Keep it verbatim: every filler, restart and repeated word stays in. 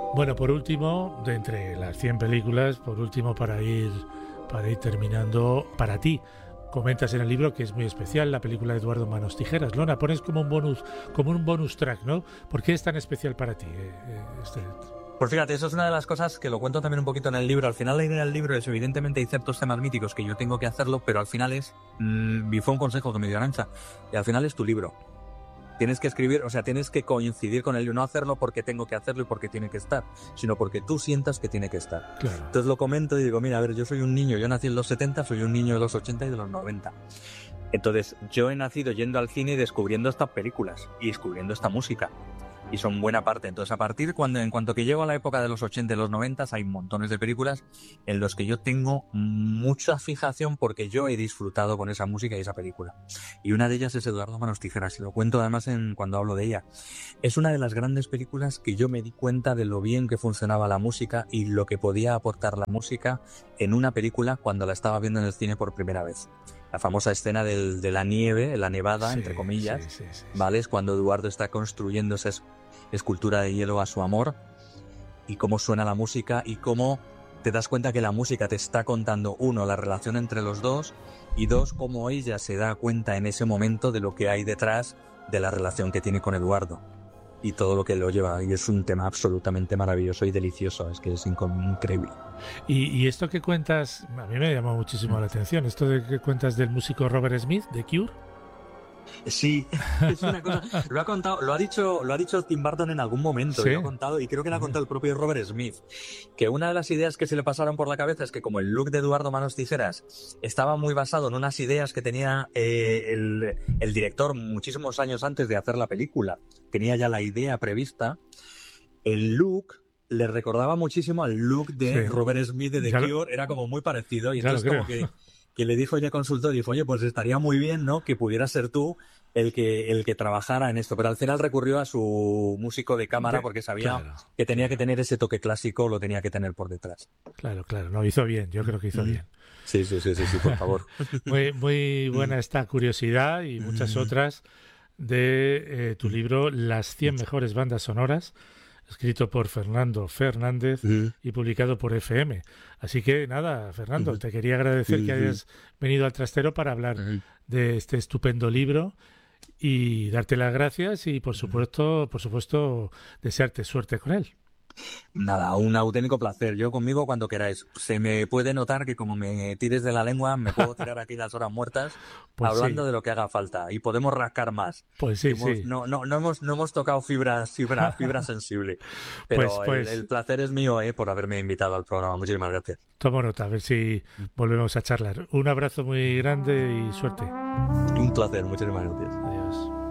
Bueno, por último, de entre las cien películas, por último, para ir, para ir terminando, para ti, comentas en el libro que es muy especial la película de Eduardo Manos Tijeras. Lona, pones como un bonus, como un bonus track, ¿no? ¿Por qué es tan especial para ti eh, eh, este? Pues fíjate, eso es una de las cosas que lo cuento también un poquito en el libro. Al final la idea del libro es, evidentemente, hay ciertos temas míticos que yo tengo que hacerlo, pero al final es, mmm, y fue un consejo que me dio Arantxa, y al final es tu libro. Tienes que escribir, o sea, tienes que coincidir con él, no hacerlo porque tengo que hacerlo y porque tiene que estar, sino porque tú sientas que tiene que estar. Claro. Entonces lo comento y digo, mira, a ver, yo soy un niño, yo nací en los setenta, soy un niño de los ochenta y de los noventa. Entonces, yo he nacido yendo al cine y descubriendo estas películas y descubriendo esta música. Y son buena parte. Entonces, a partir cuando, en cuanto que llego a la época de los ochenta y los noventa, hay montones de películas en los que yo tengo mucha fijación porque yo he disfrutado con esa música y esa película. Y una de ellas es Eduardo Manos Tijeras, y lo cuento además en, cuando hablo de ella. Es una de las grandes películas que yo me di cuenta de lo bien que funcionaba la música y lo que podía aportar la música en una película cuando la estaba viendo en el cine por primera vez. La famosa escena del, de la nieve, la nevada, sí, entre comillas, sí, sí, sí, sí. ¿Vale? Es cuando Eduardo está construyendo esa escultura de hielo a su amor, y cómo suena la música y cómo te das cuenta que la música te está contando, uno, la relación entre los dos, y dos, cómo ella se da cuenta en ese momento de lo que hay detrás de la relación que tiene con Eduardo y todo lo que lo lleva. Y es un tema absolutamente maravilloso y delicioso, es que es increíble. Y, y esto que cuentas, a mí me llamó muchísimo la atención, esto de que cuentas del músico Robert Smith, de Cure. Sí, es una cosa, lo ha contado, lo ha dicho, lo ha dicho Tim Burton en algún momento, ¿sí? Y lo ha contado, y creo que lo ha contado el propio Robert Smith, que una de las ideas que se le pasaron por la cabeza es que como el look de Eduardo Manos Tijeras estaba muy basado en unas ideas que tenía eh, el, el director muchísimos años antes de hacer la película, tenía ya la idea prevista, el look le recordaba muchísimo al look de sí. Robert Smith de The ya Cure, lo... era como muy parecido, y entonces como que que le dijo ella consultor, dijo, oye, pues estaría muy bien, ¿no? Que pudieras ser tú el que el que trabajara en esto. Pero al final recurrió a su músico de cámara porque sabía claro, que tenía que tener ese toque clásico, lo tenía que tener por detrás. Claro, claro, no, hizo bien, yo creo que hizo bien. Sí, sí, sí, sí, sí, por favor. Muy, muy buena esta curiosidad y muchas otras de eh, tu libro, Las cien mejores bandas sonoras, escrito por Fernando Fernández uh-huh. y publicado por F M. Así que nada, Fernando, uh-huh. te quería agradecer uh-huh. que hayas venido al Trastero para hablar uh-huh. de este estupendo libro y darte las gracias y por supuesto, por supuesto, desearte suerte con él. Nada, un auténtico placer. Yo conmigo cuando queráis. Se me puede notar que como me tires de la lengua, me puedo tirar aquí las horas muertas pues hablando sí. de lo que haga falta. Y podemos rascar más. Pues sí, hemos, sí. No, no, no, hemos, no hemos tocado fibra, fibra, fibra sensible. Pero pues, pues, el, el placer es mío eh, por haberme invitado al programa. Muchísimas gracias. Tomo nota, a ver si volvemos a charlar. Un abrazo muy grande y suerte. Un placer, muchísimas gracias. Adiós.